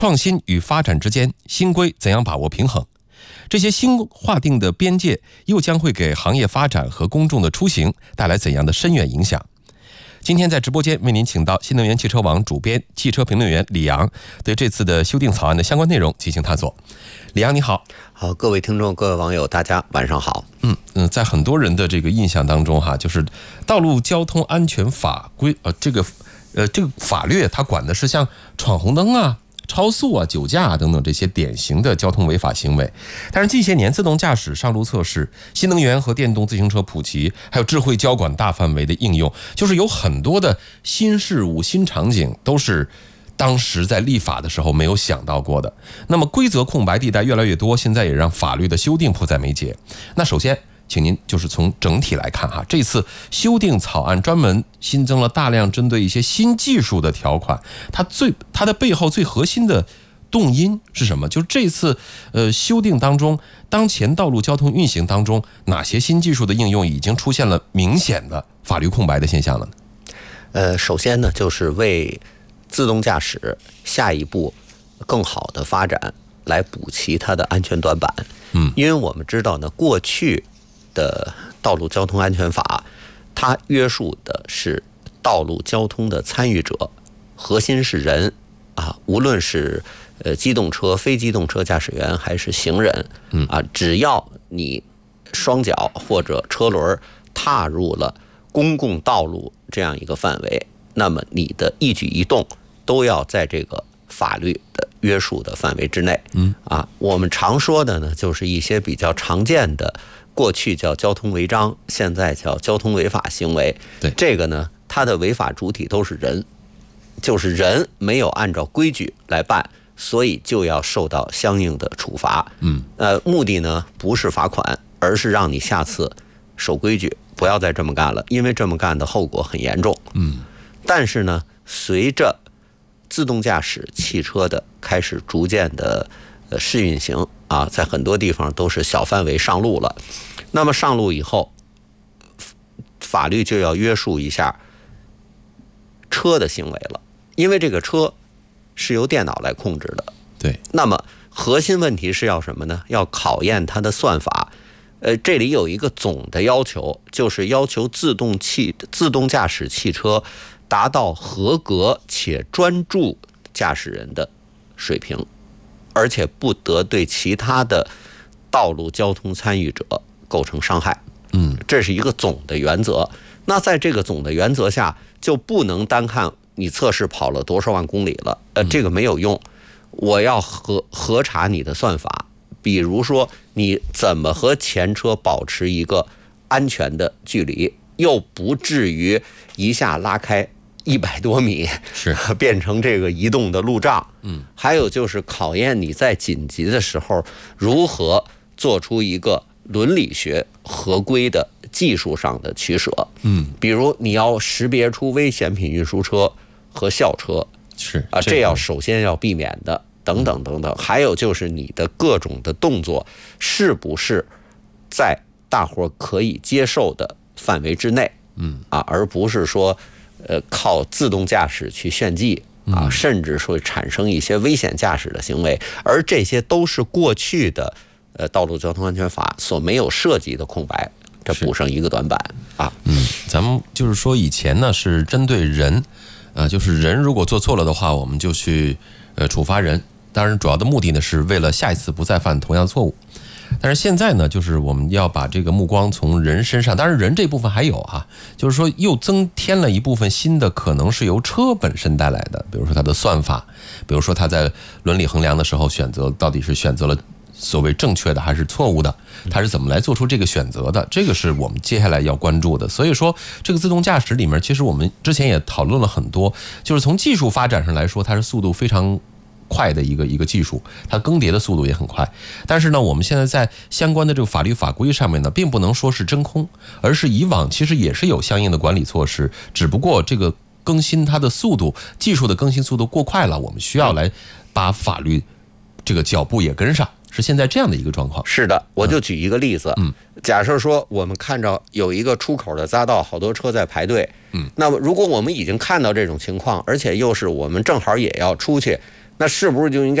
创新与发展之间，新规怎样把握平衡？这些新划定的边界又将会给行业发展和公众的出行带来怎样的深远影响？今天在直播间为您请到新能源汽车网主编、汽车评论员李阳，对这次的修订草案的相关内容进行探索。李阳你好。 好，各位听众、各位网友，大家晚上好。 在很多人的这个印象当中就是道路交通安全法规这个法律它管的是像闯红灯超速酒驾等等这些典型的交通违法行为。但是近些年自动驾驶上路测试、新能源和电动自行车普及，还有智慧交管大范围的应用，就是有很多的新事物、新场景都是当时在立法的时候没有想到过的。那么规则空白地带越来越多，现在也让法律的修订迫在眉睫。那首先请您就是从整体来看这次修订草案专门新增了大量针对一些新技术的条款，它的背后最核心的动因是什么？就是这次修订当中，当前道路交通运行当中哪些新技术的应用已经出现了明显的法律空白的现象了呢？ 首先呢，就是为自动驾驶下一步更好的发展来补齐它的安全短板。因为我们知道呢，过去的道路交通安全法，它约束的是道路交通的参与者，核心是人无论是机动车、非机动车驾驶员还是行人只要你双脚或者车轮踏入了公共道路这样一个范围，那么你的一举一动都要在这个法律的约束的范围之内。我们常说的呢，就是一些比较常见的，过去叫交通违章，现在叫交通违法行为。 对， 这个呢，它的违法主体都是人，就是人没有按照规矩来办，所以就要受到相应的处罚。目的呢不是罚款，而是让你下次守规矩，不要再这么干了，因为这么干的后果很严重。但是呢，随着自动驾驶汽车的开始逐渐的试运行在很多地方都是小范围上路了。那么上路以后，法律就要约束一下车的行为了，因为这个车是由电脑来控制的。 对， 那么核心问题是要什么呢？要考验它的算法。这里有一个总的要求，就是要求自动驾驶汽车达到合格且专注驾驶人的水平，而且不得对其他的道路交通参与者构成伤害。这是一个总的原则。那在这个总的原则下，就不能单看你测试跑了多少万公里了，这个没有用。我要核查你的算法，比如说你怎么和前车保持一个安全的距离，又不至于一下拉开100多米， 是变成这个移动的路障。还有就是考验你在紧急的时候如何做出一个伦理学合规的技术上的取舍。比如你要识别出危险品运输车和校车，这要首先要避免的，等等等等。还有就是你的各种的动作是不是在大伙可以接受的范围之内，而不是说靠自动驾驶去炫技甚至说产生一些危险驾驶的行为。而这些都是过去的道路交通安全法所没有涉及的空白，这补上一个短板咱们就是说以前呢是针对人就是人如果做错了的话，我们就去处罚人，当然主要的目的呢是为了下一次不再犯同样错误。但是现在呢，就是我们要把这个目光从人身上，当然人这部分还有就是说又增添了一部分新的，可能是由车本身带来的，比如说它的算法，比如说它在伦理衡量的时候选择到底是选择了所谓正确的还是错误的，它是怎么来做出这个选择的，这个是我们接下来要关注的。所以说这个自动驾驶里面，其实我们之前也讨论了很多，就是从技术发展上来说，它是速度非常快的一个技术，它更迭的速度也很快。但是呢，我们现在在相关的这个法律法规上面呢，并不能说是真空，而是以往其实也是有相应的管理措施，只不过这个更新它的速度，技术的更新速度过快了，我们需要来把法律这个脚步也跟上。是现在这样的一个状况。 是的，我就举一个例子，假设说我们看着有一个出口的匝道，好多车在排队，那么如果我们已经看到这种情况，而且又是我们正好也要出去， 那是不是就应该